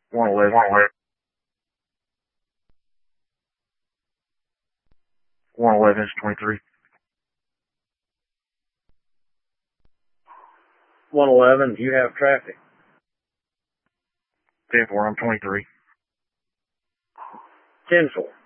111. 111 is 23. 111, do you have traffic? 10-4, I'm 23. 10-4.